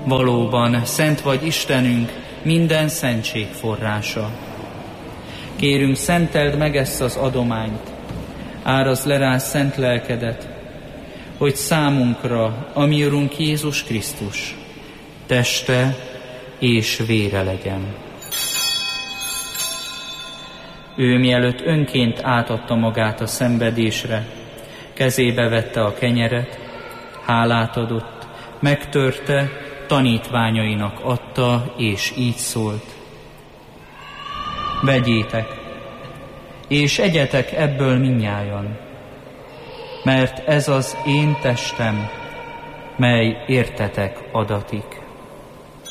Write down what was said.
Valóban, szent vagy Istenünk, minden szentség forrása. Kérünk, szenteld meg ezt az adományt, árazd le rá szent lelkedet, hogy számunkra, a mi Urunk Jézus Krisztus, teste és vére legyen. Ő mielőtt önként átadta magát a szenvedésre, kezébe vette a kenyeret, hálát adott, megtörte, tanítványainak adta, és így szólt: vegyétek, és egyetek ebből mindnyájan, mert ez az én testem, mely értetek adatik.